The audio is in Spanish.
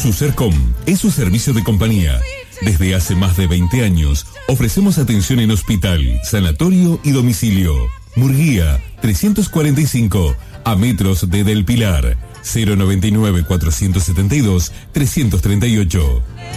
SUSERCOM es su servicio de compañía. Desde hace más de 20 años ofrecemos atención en hospital, sanatorio y domicilio. Murguía 345, a metros de Del Pilar. 099 472 338.